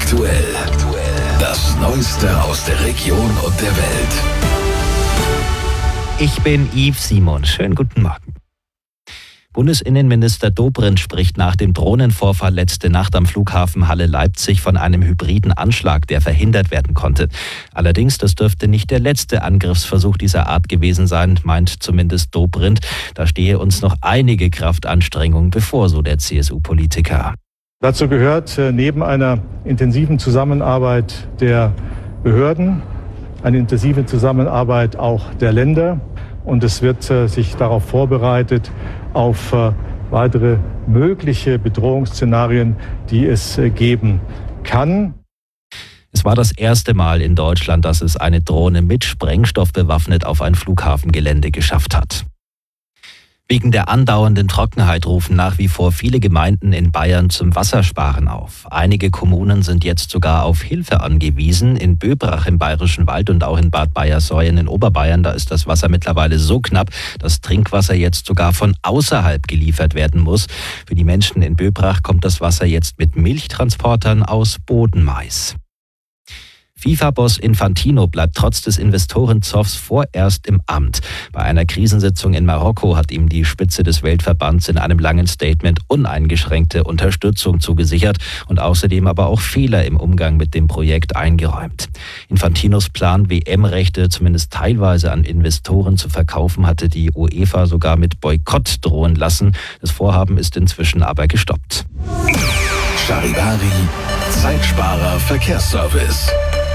aktuell. Das Neueste aus der Region und der Welt. Ich bin Yves Simon. Schönen guten Morgen. Bundesinnenminister Dobrindt spricht nach dem Drohnenvorfall letzte Nacht am Flughafen Halle-Leipzig von einem hybriden Anschlag, der verhindert werden konnte. Allerdings, das dürfte nicht der letzte Angriffsversuch dieser Art gewesen sein, meint zumindest Dobrindt. Da stehe uns noch einige Kraftanstrengungen bevor, so der CSU-Politiker. Dazu gehört neben einer intensiven Zusammenarbeit der Behörden, eine intensive Zusammenarbeit auch der Länder. Und es wird sich darauf vorbereitet, auf weitere mögliche Bedrohungsszenarien, die es geben kann. Es war das erste Mal in Deutschland, dass es eine Drohne mit Sprengstoff bewaffnet auf ein Flughafengelände geschafft hat. Wegen der andauernden Trockenheit rufen nach wie vor viele Gemeinden in Bayern zum Wassersparen auf. Einige Kommunen sind jetzt sogar auf Hilfe angewiesen. In Böbrach im Bayerischen Wald und auch in Bad Bayersoien in Oberbayern, da ist das Wasser mittlerweile so knapp, dass Trinkwasser jetzt sogar von außerhalb geliefert werden muss. Für die Menschen in Böbrach kommt das Wasser jetzt mit Milchtransportern aus Bodenmais. FIFA-Boss Infantino bleibt trotz des Investorenzoffs vorerst im Amt. Bei einer Krisensitzung in Marokko hat ihm die Spitze des Weltverbands in einem langen Statement uneingeschränkte Unterstützung zugesichert und außerdem aber auch Fehler im Umgang mit dem Projekt eingeräumt. Infantinos Plan, WM-Rechte zumindest teilweise an Investoren zu verkaufen, hatte die UEFA sogar mit Boykott drohen lassen. Das Vorhaben ist inzwischen aber gestoppt. Charivari, Zeitsparer Verkehrsservice.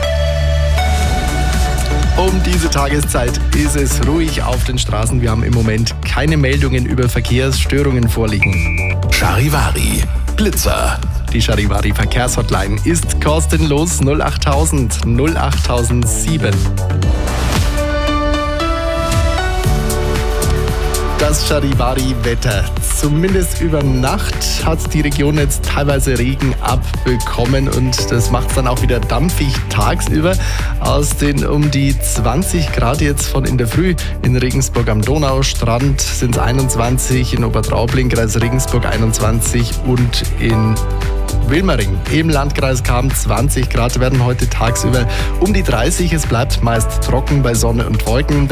Um diese Tageszeit ist es ruhig auf den Straßen. Wir haben im Moment keine Meldungen über Verkehrsstörungen vorliegen. Charivari, Blitzer. Die Charivari Verkehrshotline ist kostenlos 08000 08007. Das Charivari-Wetter. Zumindest über Nacht hat die Region jetzt teilweise Regen abbekommen und das macht es dann auch wieder dampfig tagsüber. Aus den um die 20 Grad jetzt von in der Früh in Regensburg am Donaustrand sind es 21, in Obertraubling, Kreis Regensburg 21 und in Wilmering im Landkreis Cham 20 Grad, werden heute tagsüber um die 30. Es bleibt meist trocken bei Sonne und Wolken.